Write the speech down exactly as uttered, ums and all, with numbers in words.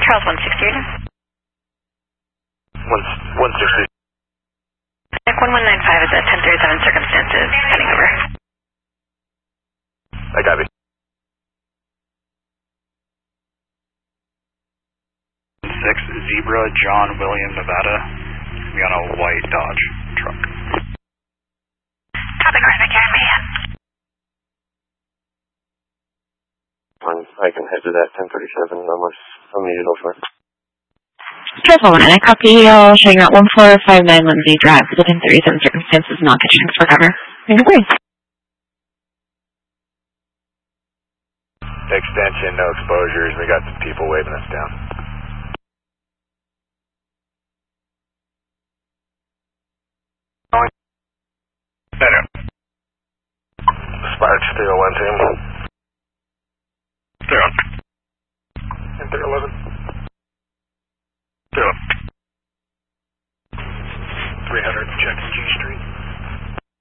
Charles one sixty. One, one sixty. Nick one one nine five is at ten thirty-seven circumstances. Heading over. I got it. Six Zebra, John William, Nevada. Be on a white Dodge truck. Copy, North McCarran. One, I can head to that ten thirty-seven unless I'm needed elsewhere. Careful, and I copy you showing at one four five nine Lindsay Drive, within thirty-seven circumstances, not pitching for cover. Agree. Extension, no exposures. We got some people waving us down. Better. Sparks, three oh one team. Zero. And three eleven. Zero. three hundred, check G Street.